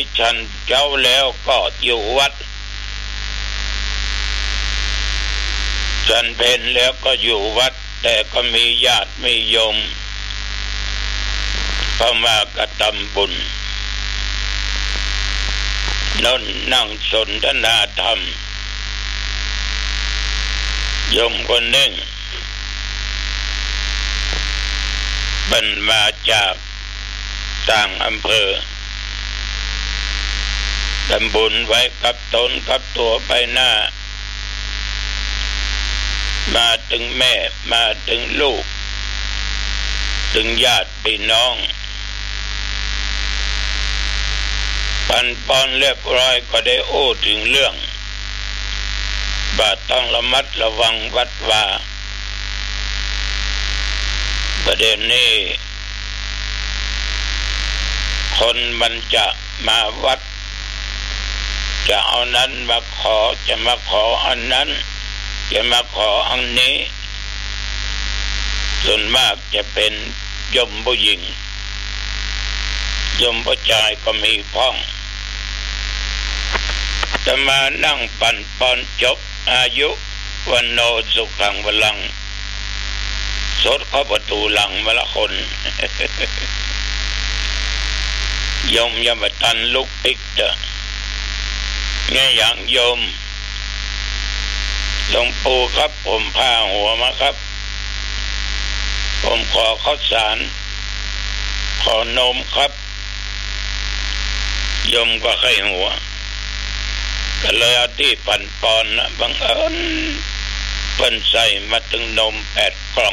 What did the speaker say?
ฉันเจ้าแล้วก็อยู่วัดฉันเพลแล้วก็อยู่วัดแต่ก็มีญาติมีโยมเข้ามากระทำบุญนั่งสนทนาธรรมโยมคนหนึ่งเป็นมาจากต่างอำเภอทำบุญไว้กับตนกับตัวไปหน้ามาถึงแม่มาถึงลูกถึงญาติพี่น้องปันปอนเรียบร้อยก็ได้โอ้ถึงเรื่องบาต้องระมัดระวังวัดว่าประเด็นนี้คนมันจะมาวัดจะเอานั้นมาขอจะมาขออันนั้นจะมาขออันนี้ส่วนมากจะเป็นโยมผู้หญิงโยมผู้ชายก็มีพ้องจะมานั่งปั่นปอนจบอายุวันโนสุขังพลังสดเข้าประตูหลังมาละคน โยมยังไม่ทันลุกปิกเถอะไงอย่างโยมหลวงปู่ครับผมผ้าหัวมาครับผมขอข้าวสารขอนมครับโยมก็ไข้หัวก็เลยเอาที่ปั่นปอนนะบังเอิญเพิ่นใส่มาถึงนม8 กล่อง